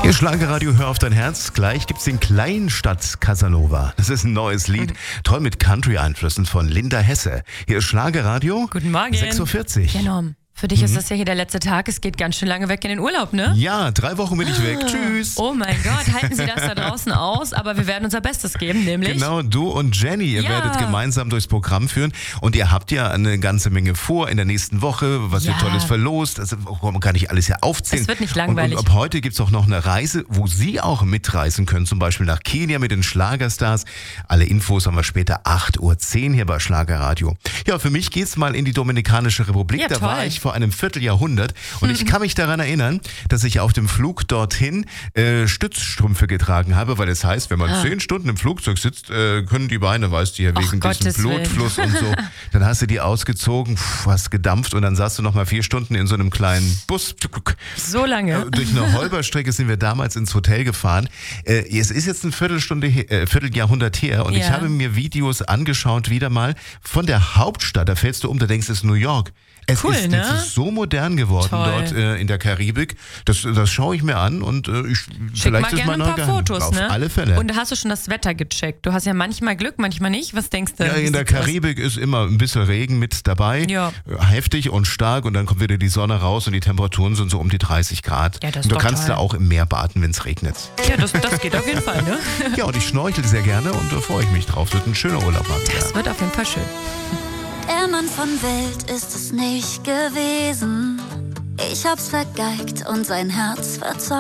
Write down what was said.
Hier Schlagerradio, hör auf dein Herz. Gleich gibt's den Kleinstadt Casanova. Das ist ein neues Lied, toll mit Country-Einflüssen von Linda Hesse. Hier ist Schlagerradio. Guten Morgen. 6.40 Uhr. Ja, Norm. Für dich ist das ja hier der letzte Tag. Es geht ganz schön lange weg in den Urlaub, ne? Ja, 3 Wochen bin ich weg. Tschüss. Oh mein Gott, halten Sie das da draußen aus. Aber wir werden unser Bestes geben, nämlich... Genau, du und Jenny, ihr werdet gemeinsam durchs Programm führen. Und ihr habt ja eine ganze Menge vor in der nächsten Woche, was ihr Tolles verlost. Also man kann nicht alles hier aufzählen. Es wird nicht langweilig. Und ab heute gibt's auch noch eine Reise, wo Sie auch mitreisen können. Zum Beispiel nach Kenia mit den Schlagerstars. Alle Infos haben wir später 8.10 Uhr hier bei Schlagerradio. Ja, für mich geht's mal in die Dominikanische Republik. Ja, da toll. war ich vor einem Vierteljahrhundert. Und ich kann mich daran erinnern, dass ich auf dem Flug dorthin Stützstrümpfe getragen habe, weil es heißt, wenn man 10 Stunden im Flugzeug sitzt, können die Beine, weißt du, hier wegen diesem Blutfluss und so, dann hast du die ausgezogen, hast gedampft und dann saßt du nochmal 4 Stunden in so einem kleinen Bus. So lange. Durch eine Holperstrecke sind wir damals ins Hotel gefahren. Es ist jetzt ein Vierteljahrhundert her und ich habe mir Videos angeschaut, wieder mal von der Hauptstadt. Da fällst du um, da denkst du, es ist New York. Es cool, ist ne? jetzt so modern geworden dort in der Karibik. Das schaue ich mir an und vielleicht ist mein ein paar Fotos, auf ne? alle Fälle. Und hast du schon das Wetter gecheckt? Du hast ja manchmal Glück, manchmal nicht. Was denkst du? Ja, in der Karibik ist immer ein bisschen Regen mit dabei. Ja. Heftig und stark und dann kommt wieder die Sonne raus und die Temperaturen sind so um die 30 Grad. Ja, das und ist du doch kannst toll. da auch im Meer baden, wenn es regnet. Ja, das geht auf jeden Fall, ne? Ja, und ich schnorchel sehr gerne und da freue ich mich drauf. Wird ein schöner Urlaub mal wieder. Das wird auf jeden Fall schön. Der Mann von Welt ist es nicht gewesen. Ich hab's vergeigt und sein Herz verzockt.